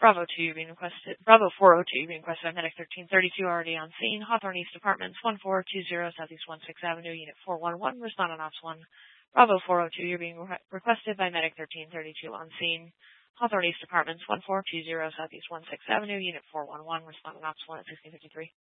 Bravo 2, you're being requested. Bravo 402, you're being requested by Medic 1332, already on scene. Hawthorne East Apartments, 1420 Southeast 16th Avenue, Unit 411, respond on Ops 1. Bravo 402, you're being requested by Medic 1332 on scene. Hawthorne East Apartments, 1420 Southeast 16th Avenue, Unit 411, respond on Ops 1 at 1653.